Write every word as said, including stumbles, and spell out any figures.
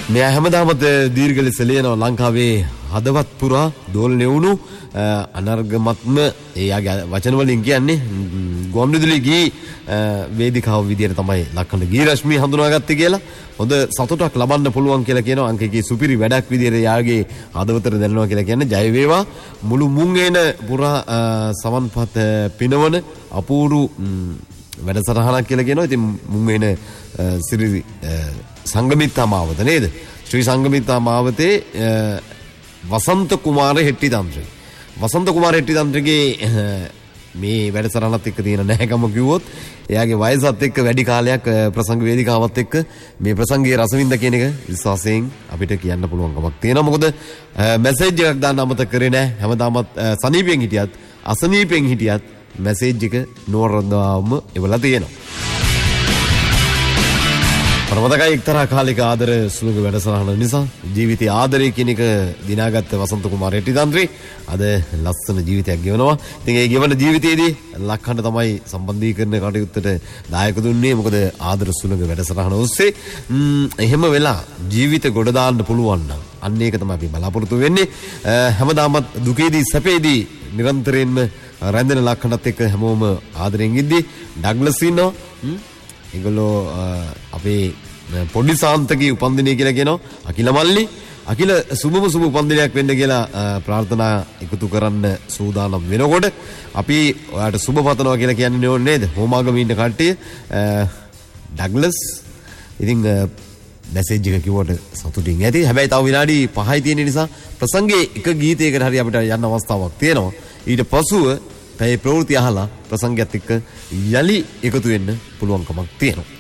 මේ හැමදාමත් දීර්ඝ ලෙස ලියන ලංකාවේ හදවත් පුරා දෝලණය වුණු අනර්ගමත්ම එයාගේ වචන වලින් කියන්නේ ගොම්විදුලි ගී වේදිකාව විදියට තමයි ලක්කඳ ගී රශ්මිය හඳුනාගත්තේ කියලා. හොඳ සතුටක් ලබන්න පුළුවන් කියලා කියනවා. අංකකේ සුපිරි වැඩක් විදියට යාගේ හදවතට දැනෙනවා කියලා කියන්නේ ජය වේවා. මුළු මුංගේන පුරා සමන්පත් පිනවන අපූරු වැඩසටහනක් කියලා කියනවා. ඉතින් මුංගේන සිරි සංගමිත්තා මාවත නේද? ශ්‍රී සංගමිත්තා මාවතේ වසන්ත කුමාර හෙට්ටි තන්ත්‍රය. වසන්ත කුමාර හෙට්ටි තන්ත්‍රගේ මේ වැඩසටහනත් එක්ක තියෙන නැහැකම කිව්වොත් එයාගේ වයසත් එක්ක වැඩි කාලයක් ප්‍රසංග වේදිකාවත් එක්ක මේ ප්‍රසංගයේ රසවින්ද කියන එක විශ්වාසයෙන් අපිට කියන්න පුළුවන් කමක් තියෙනවා. මොකද මැසේජ් එකක් දාන්න අමතක කරේ නැහැ. හැමදාමත් සනීපෙන් හිටියත් අසනීපෙන් හිටියත් මැසේජ් එක නෝරඳාවම එවලා තියෙනවා. ප්‍රමතකයි එක්තරා කාලික ආදර සුළුක වැඩසටහන නිසා ජීවිතයේ ආදරය කියන එක දිනාගත්ත වසන්ත කුමාර හෙට්ටි තන්ත්‍රි අද ලස්සන ජීවිතයක් ගෙවනවා. ඉතින් ඒ ගෙවන ජීවිතයේදී ලක්හඬ තමයි සම්බන්ධීකරණ කටයුත්තට දායක දුන්නේ. මොකද ආදර සුළුක වැඩසටහන ඔස්සේ එහෙම වෙලා ජීවිත ගොඩ දාන්න පුළුවන් නම් අන්න ඒක තමයි අපි බලාපොරොත්තු වෙන්නේ. හැමදාමත් දුකේදී සැපේදී නිරන්තරයෙන්ම රැඳෙන ලක්හඬත් එක්ක හැමෝම ආදරෙන් ඉද්දි ඩග්ලස් ඉන්නවා. ඒගොල්ලෝ අපේ පොඩි සාන්තකී උපන්දිනය කියලා කියනවා. අකිල මල්ලි අකිල සුබම සුබ උපන්දිනයක් වෙන්න කියලා ප්‍රාර්ථනා එකතු කරන්න සූදානම් වෙනකොට අපි ඔයාට සුබ පතනවා කියලා කියන්නේ ඕනේ නේද? හෝමාගම ඉන්න කට්ටිය ඩග්ලස් ඉතින් මැසේජ් එක කිව්වට සතුටින් ඇති. හැබැයි තව විනාඩි පහයි තියෙන නිසා ප්‍රසංගයේ එක ගීතයකට හරි අපිට යන්න අවස්ථාවක් තියෙනවා. ඊට පසුව පැය ප්‍රවෘත්ති අහලා ප්‍රසංගයත් එක්ක යලි එකතු වෙන්න පුළුවන්කමක් තියෙනවා.